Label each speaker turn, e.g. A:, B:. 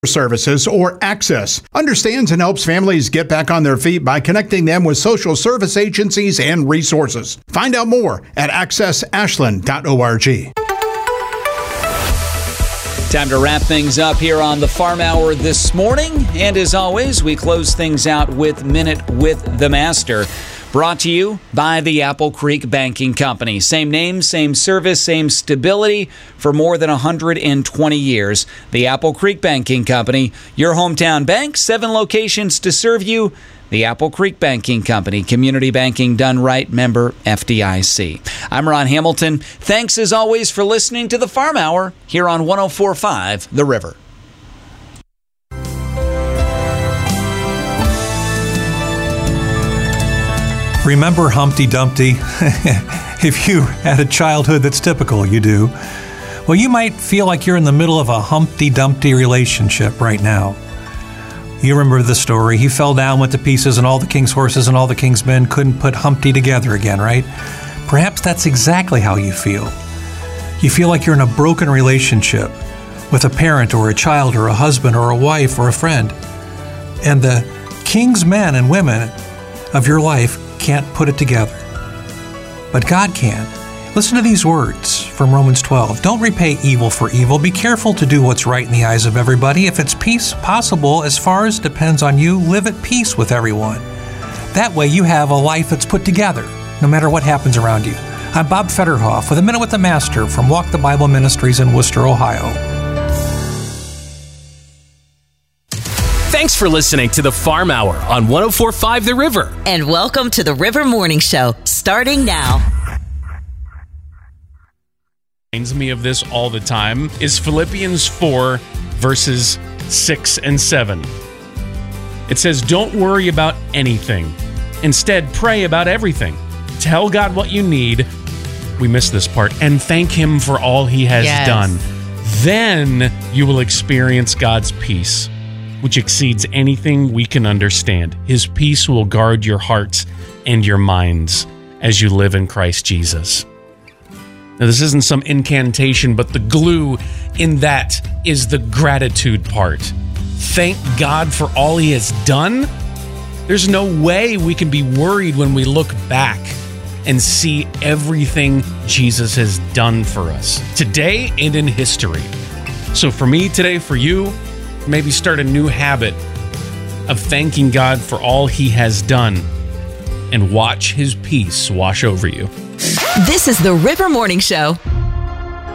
A: Services, or Access, understands and helps families get back on their feet by connecting them with social service agencies and resources. Find out more at accessashland.org.
B: Time to wrap things up here on the Farm Hour this morning. And as always, we close things out with Minute with the Master. Brought to you by the Apple Creek Banking Company. Same name, same service, same stability for more than 120 years. The Apple Creek Banking Company, your hometown bank, 7 locations to serve you. The Apple Creek Banking Company, community banking done right, member FDIC. I'm Ron Hamilton. Thanks as always for listening to the Farm Hour here on 104.5 The River.
C: Remember Humpty Dumpty? If you had a childhood that's typical, you do. Well, you might feel like you're in the middle of a Humpty Dumpty relationship right now. You remember the story. He fell down, went to pieces, and all the king's horses and all the king's men couldn't put Humpty together again, right? Perhaps that's exactly how you feel. You feel like you're in a broken relationship with a parent or a child or a husband or a wife or a friend. And the king's men and women of your life can't put it together. But God can. Listen to these words from Romans 12. Don't repay evil for evil. Be careful to do what's right in the eyes of everybody. If it's peace possible, as far as depends on you, live at peace with everyone. That way you have a life that's put together, no matter what happens around you. I'm Bob Fetterhoff with a Minute with the Master from Walk the Bible Ministries in Worcester, Ohio.
D: Thanks for listening to the Farm Hour on 104.5 The River.
E: And welcome to the River Morning Show, starting now.
F: Reminds me of this all the time is Philippians 4, verses 6 and 7. It says, don't worry about anything. Instead, pray about everything. Tell God what you need. We missed this part. And thank Him for all He has done. Then you will experience God's peace, which exceeds anything we can understand. His peace will guard your hearts and your minds as you live in Christ Jesus. Now, this isn't some incantation, but the glue in that is the gratitude part. Thank God for all He has done. There's no way we can be worried when we look back and see everything Jesus has done for us today and in history. So for me today, for you, maybe start a new habit of thanking God for all He has done and watch His peace wash over you.
E: This is the River Morning Show.